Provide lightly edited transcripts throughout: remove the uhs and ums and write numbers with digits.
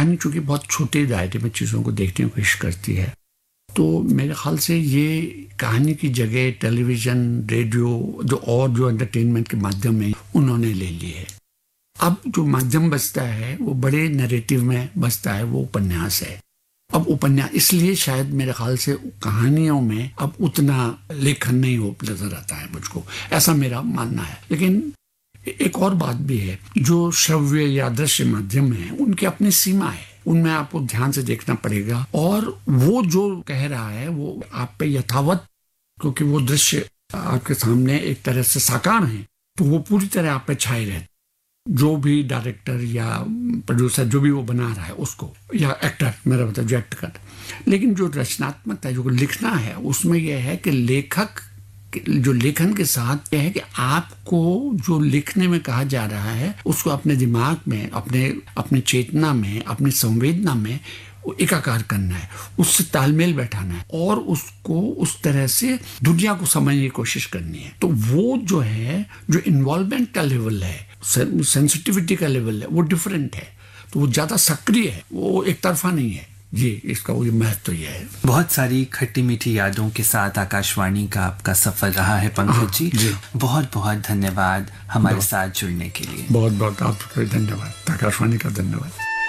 कहानी चूंकि बहुत छोटे दायरे में चीज़ों को देखने की कोशिश करती है, तो मेरे ख्याल से ये कहानी की जगह टेलीविज़न, रेडियो जो एंटरटेनमेंट के माध्यम में उन्होंने ले ली है। अब जो माध्यम बचता है वो बड़े नैरेटिव में बचता है, वो उपन्यास है। अब उपन्यास इसलिए शायद मेरे ख्याल से कहानियों में अब उतना लेखन नहीं हो नजर आता है मुझको, ऐसा मेरा मानना है। लेकिन एक और बात भी है, जो श्रव्य या दृश्य माध्यम है उनकी अपनी सीमा है, उनमें आपको ध्यान से देखना पड़ेगा। और वो जो कह रहा है वो आप पे यथावत, क्योंकि वो दृश्य आपके सामने एक तरह से साकार है, तो वो पूरी तरह आप पे छाए रहते। जो भी डायरेक्टर या प्रोड्यूसर जो भी वो बना रहा है उसको, या एक्टर, मेरा मतलब जो एक्ट कर, लेकिन जो रचनात्मकता जो लिखना है उसमें यह है कि लेखक जो लेखन के साथ यह है कि आपको जो लिखने में कहा जा रहा है उसको अपने दिमाग में, अपने चेतना में, अपनी संवेदना में एकाकार करना है, उससे तालमेल बैठाना है और उसको उस तरह से दुनिया को समझने की कोशिश करनी है। तो वो जो है, जो इन्वॉल्वमेंट का लेवल है, सेंसिटिविटी का लेवल है, वो डिफरेंट है। तो वो ज़्यादा सक्रिय है, वो एक तरफा नहीं है जी। इसका वो महत्व ये है। बहुत सारी खट्टी मीठी यादों के साथ आकाशवाणी का आपका सफर रहा है पंकज जी। बहुत बहुत धन्यवाद हमारे साथ जुड़ने के लिए। बहुत बहुत आपका धन्यवाद, आकाशवाणी का धन्यवाद।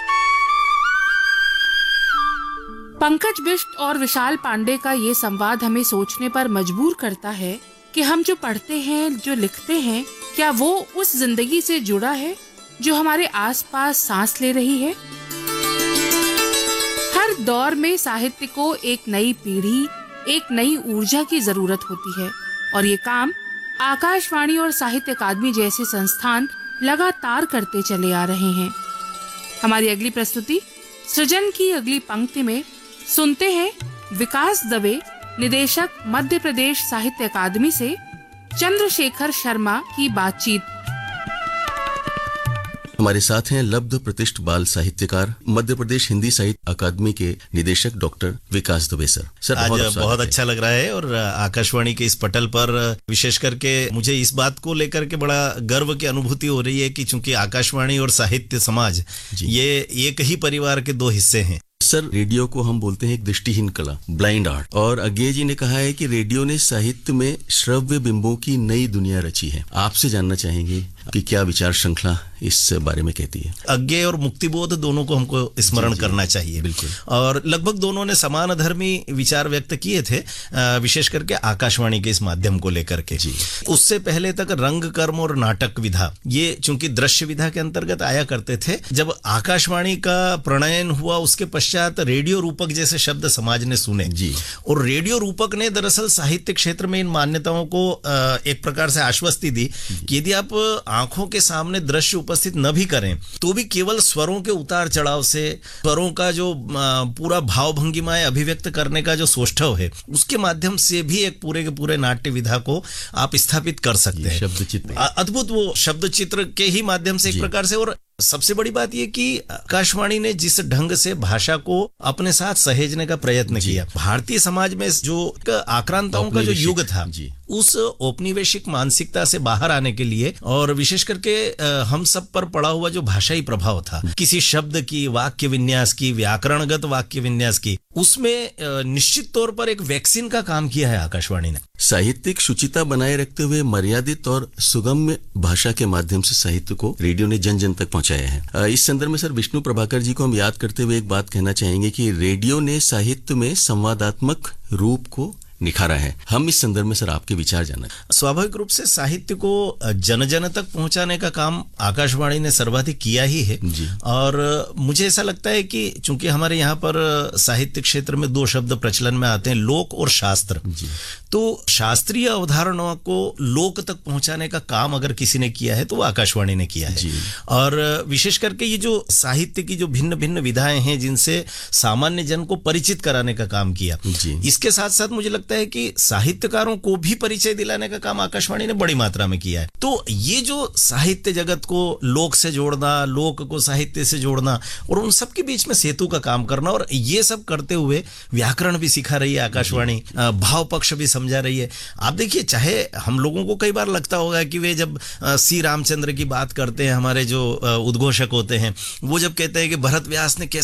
पंकज बिष्ट और विशाल पांडे का ये संवाद हमें सोचने पर मजबूर करता है कि हम जो पढ़ते हैं, जो लिखते हैं, क्या वो उस जिंदगी से जुड़ा है जो हमारे आसपास सांस ले रही है। हर दौर में साहित्य को एक नई पीढ़ी, एक नई ऊर्जा की जरूरत होती है और ये काम आकाशवाणी और साहित्य अकादमी जैसे संस्थान लगातार करते चले आ रहे हैं। हमारी अगली प्रस्तुति सृजन की अगली पंक्ति में सुनते हैं विकास दवे, निदेशक मध्य प्रदेश साहित्य अकादमी से चंद्रशेखर शर्मा की बातचीत। हमारे साथ हैं लब्ध प्रतिष्ठ बाल साहित्यकार, मध्य प्रदेश हिंदी साहित्य अकादमी के निदेशक डॉक्टर विकास दुबे सर। आज बहुत अच्छा लग रहा है और आकाशवाणी के इस पटल पर विशेष करके मुझे इस बात को लेकर के बड़ा गर्व की अनुभूति हो रही है कि चूंकि आकाशवाणी और साहित्य समाज ये एक ही परिवार के दो हिस्से हैं। सर, रेडियो को हम बोलते हैं एक दृष्टिहीन कला, ब्लाइंड आर्ट, और अज्ञे जी ने कहा है कि रेडियो ने साहित्य में श्रव्य बिंबों की नई दुनिया रची है। आपसे जानना चाहेंगे कि क्या विचार श्रृंखला इस बारे में कहती है। अज्ञे और मुक्तिबोध दोनों को हमको स्मरण करना चाहिए। बिल्कुल। और लगभग दोनों ने समान धर्मी विचार व्यक्त किए थे, विशेष करके आकाशवाणी के इस माध्यम को लेकर के। उससे पहले तक रंग, कर्म और नाटक विधा ये चूंकि दृश्य विधा के अंतर्गत आया करते थे। जब आकाशवाणी का प्रणयन हुआ उसके पश्चात रेडियो रूपक जैसे शब्द समाज ने सुने और रेडियो रूपक ने दरअसल साहित्य क्षेत्र में इन मान्यताओं को एक प्रकार से आश्वस्ति दी कि यदि आप आंखों के सामने दृश्य उपस्थित न भी करें तो भी केवल स्वरों के उतार चढ़ाव से, स्वरों का जो पूरा भाव भंगिमाएं अभिव्यक्त करने का जो सौष्ठव है उसके माध्यम से भी एक पूरे के पूरे नाट्य विधा को आप स्थापित कर सकते हैं। शब्द चित्र, अद्भुत वो शब्द चित्र के ही माध्यम से एक प्रकार से। और सबसे बड़ी बात यह कि आकाशवाणी ने जिस ढंग से भाषा को अपने साथ सहेजने का प्रयत्न किया, भारतीय समाज में जो आक्रांताओं का जो युग था उस औपनिवेशिक मानसिकता से बाहर आने के लिए और विशेष करके हम सब पर पड़ा हुआ जो भाषाई प्रभाव था, किसी शब्द की, वाक्य विन्यास की, व्याकरणगत वाक्य विन्यास की, उसमें निश्चित तौर पर एक वैक्सीन का काम किया है आकाशवाणी ने। साहित्यिक शुचिता बनाए रखते हुए मर्यादित और सुगम्य भाषा के माध्यम से साहित्य को रेडियो ने जन जन तक पहुंचाया है। इस संदर्भ में सर विष्णु प्रभाकर जी को हम याद करते हुए एक बात कहना चाहेंगे कि रेडियो ने साहित्य में संवादात्मक रूप को निखारा है। हम इस संदर्भ में सर आपके विचार जानना। स्वाभाविक रूप से साहित्य को जन जन तक पहुंचाने का काम आकाशवाणी ने सर्वाधिक किया ही है और मुझे ऐसा लगता है कि चूंकि हमारे यहाँ पर साहित्य क्षेत्र में दो शब्द प्रचलन में आते हैं, लोक और शास्त्र। तो शास्त्रीय अवधारणाओं को लोक तक पहुंचाने का काम अगर किसी ने किया है तो वो आकाशवाणी ने किया है। और विशेष करके ये जो साहित्य की जो भिन्न भिन्न विधाएं हैं जिनसे सामान्य जन को परिचित कराने का काम किया, इसके साथ साथ मुझे लगता है कि साहित्यकारों को भी परिचय दिलाने का काम आकाशवाणी ने बड़ी मात्रा में किया है। तो ये जो साहित्य जगत को लोक से जोड़ना, लोक को साहित्य से जोड़ना और उन सब के बीच में सेतु का काम करना, और ये सब करते हुए व्याकरण भी सिखा रही है आकाशवाणी, भाव पक्ष भी समझा रही है। आप देखिए, चाहे हम लोगों को कई बार लगता होगा कि वे जब श्री रामचंद्र की बात करते हैं, हमारे जो उद्घोषक होते हैं, वो जब कहते हैं कि भरत व्यास ने कैसे